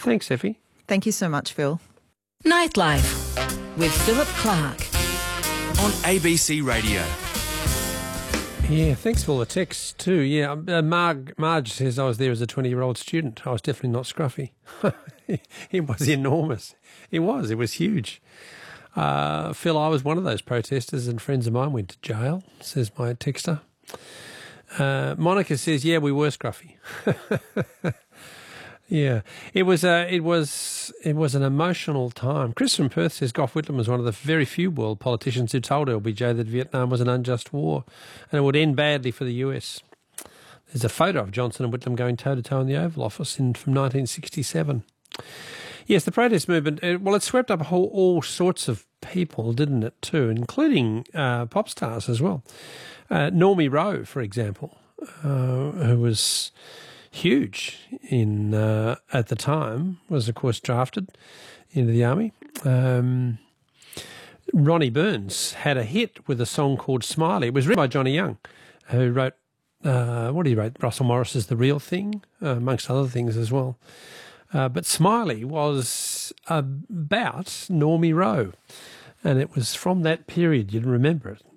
Thanks, Effie. Thank you so much, Phil. Nightlife with Philip Clark on ABC Radio. Yeah, thanks for all the texts too. Yeah, Marge says I was there as a 20-year-old student. I was definitely not scruffy. It was enormous. It was huge. Phil, I was one of those protesters and friends of mine went to jail, says my texter. Monica says, yeah, we were scruffy. Yeah, it was an emotional time. Chris from Perth says Gough Whitlam was one of the very few world politicians who told LBJ that Vietnam was an unjust war and it would end badly for the US. There's a photo of Johnson and Whitlam going toe-to-toe in the Oval Office from 1967. Yes, the protest movement, it swept up all sorts of people, didn't it, too, including pop stars as well. Normie Rowe, for example, who was huge at the time, was of course drafted into the army. Ronnie Burns had a hit with a song called Smiley. It was written by Johnny Young, who wrote, Russell Morris's The Real Thing, amongst other things as well. But Smiley was about Normie Rowe, and it was from that period, you'd remember it,